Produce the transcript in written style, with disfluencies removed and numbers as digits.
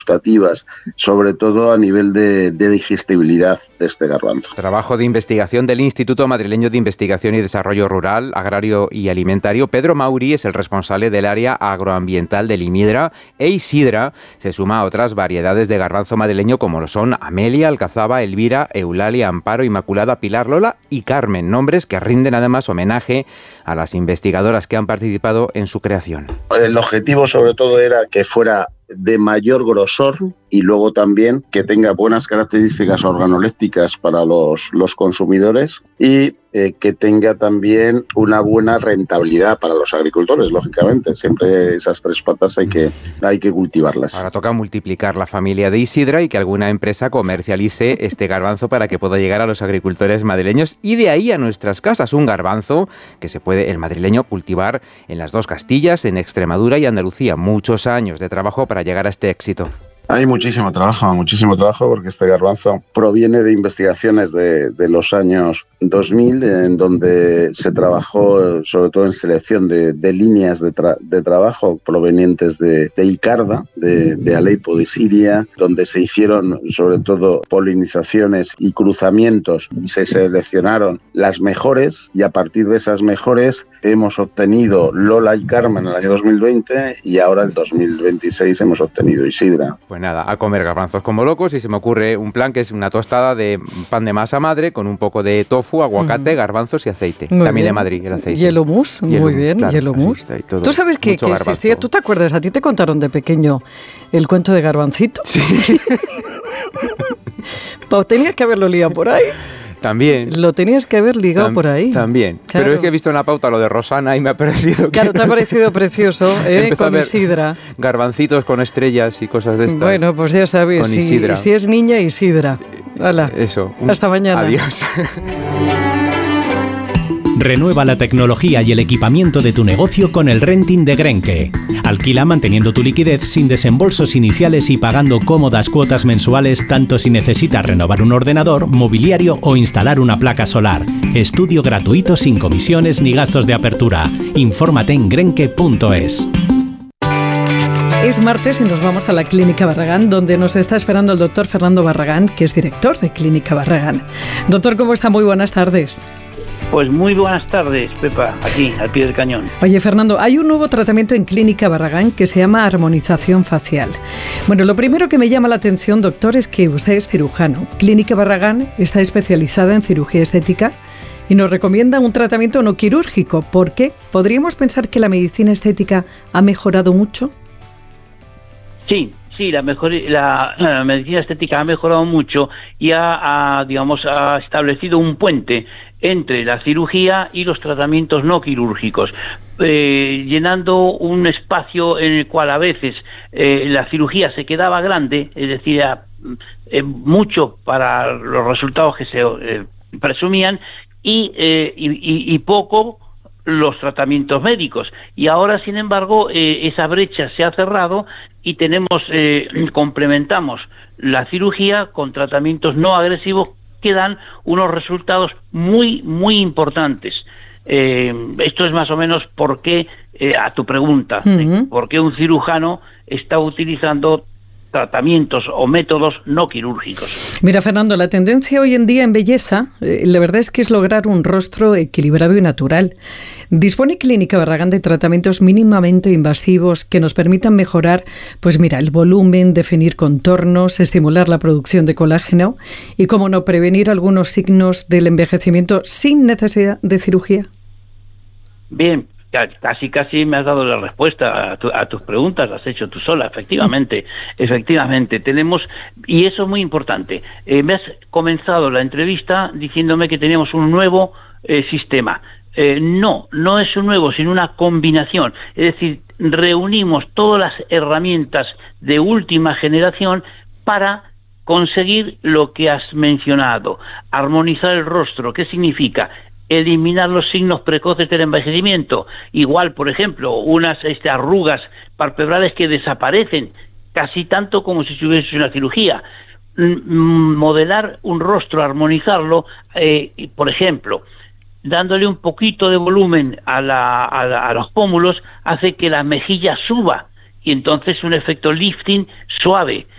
gustativas, sobre todo a nivel de digestibilidad de este garbanzo. Trabajo de investigación del Instituto Madrileño de Investigación y Desarrollo Rural, Agrario y Alimentario. Pedro Mauri es el responsable del área agroambiental del IMIDRA e Isidra se suma a otras variedades de garbanzo madrileño como lo son Amelia, Alcazaba, Elvira, Eulalia, Amparo, Inmaculada, Pilar, Lola y Carmen, nombres que rinden además homenaje a las investigadoras que han participado en su creación. El objetivo sobre todo era que fuera de mayor grosor y luego también que tenga buenas características organolépticas para los consumidores y que tenga también una buena rentabilidad para los agricultores, lógicamente. Siempre esas tres patas hay que cultivarlas. Ahora toca multiplicar la familia de Isidra y que alguna empresa comercialice este garbanzo para que pueda llegar a los agricultores madrileños y de ahí a nuestras casas. Un garbanzo que se puede el madrileño cultivar en las dos Castillas, en Extremadura y Andalucía. Muchos años de trabajo para llegar a este éxito. Hay muchísimo trabajo, porque este garbanzo proviene de investigaciones de los años 2000, en donde se trabajó sobre todo en selección de líneas de trabajo provenientes de Icarda, de Alepo, de Siria, donde se hicieron sobre todo polinizaciones y cruzamientos y se seleccionaron las mejores, y a partir de esas mejores hemos obtenido Lola y Carmen en el año 2020 y ahora en 2026 hemos obtenido Isidra. Pues nada, a comer garbanzos como locos y se me ocurre un plan que es una tostada de pan de masa madre con un poco de tofu, aguacate, garbanzos y aceite. Muy También bien. De Madrid, el aceite. Y el hummus, muy bien, claro, y el hummus. ¿Tú sabes que existía? ¿Tú te acuerdas? ¿A ti te contaron de pequeño el cuento de Garbancito? Sí. Pues tenías que haberlo liado por ahí. También. Lo tenías que haber ligado por ahí. También. Claro. Pero es que he visto en la pauta lo de Rosana y me ha parecido... Claro, te ha parecido precioso, con Isidra. Garbancitos con estrellas y cosas de estas. Bueno, pues ya sabes, con Isidra. Si es niña, Isidra. Hala. Eso. Hasta mañana. Adiós. Renueva la tecnología y el equipamiento de tu negocio con el renting de Grenke. Alquila manteniendo tu liquidez sin desembolsos iniciales y pagando cómodas cuotas mensuales tanto si necesitas renovar un ordenador, mobiliario o instalar una placa solar. Estudio gratuito sin comisiones ni gastos de apertura. Infórmate en grenke.es. Es martes y nos vamos a la Clínica Barragán, donde nos está esperando el doctor Fernando Barragán, que es director de Clínica Barragán. Doctor, ¿cómo está? Muy buenas tardes. Pues muy buenas tardes, Pepa, aquí, al pie del cañón. Oye, Fernando, hay un nuevo tratamiento en Clínica Barragán que se llama armonización facial. Bueno, lo primero que me llama la atención, doctor, es que usted es cirujano. Clínica Barragán está especializada en cirugía estética y nos recomienda un tratamiento no quirúrgico. ¿Por qué? ¿Podríamos pensar que la medicina estética ha mejorado mucho? Sí, la medicina estética ha mejorado mucho y ha establecido un puente entre la cirugía y los tratamientos no quirúrgicos, llenando un espacio en el cual a veces la cirugía se quedaba grande, es decir, mucho para los resultados que se presumían y poco los tratamientos médicos. Y ahora, sin embargo, esa brecha se ha cerrado y complementamos la cirugía con tratamientos no agresivos que dan unos resultados muy, muy importantes. Esto es más o menos por qué, a tu pregunta, por qué un cirujano está utilizando tratamientos o métodos no quirúrgicos. Mira, Fernando, la tendencia hoy en día en belleza, la verdad es que es lograr un rostro equilibrado y natural. ¿Dispone Clínica Barragán de tratamientos mínimamente invasivos que nos permitan mejorar, pues mira, el volumen, definir contornos, estimular la producción de colágeno y, cómo no, prevenir algunos signos del envejecimiento sin necesidad de cirugía? Bien. Casi me has dado la respuesta a tus preguntas, las has hecho tú sola, efectivamente, tenemos, y eso es muy importante, me has comenzado la entrevista diciéndome que teníamos un nuevo sistema. No es un nuevo, sino una combinación, es decir, reunimos todas las herramientas de última generación para conseguir lo que has mencionado, armonizar el rostro. ¿Qué significa? Eliminar los signos precoces del envejecimiento. Igual, por ejemplo, unas arrugas palpebrales que desaparecen casi tanto como si se hubiese hecho una cirugía. Modelar un rostro, armonizarlo, por ejemplo, dándole un poquito de volumen a los pómulos, hace que la mejilla suba y entonces un efecto lifting suave.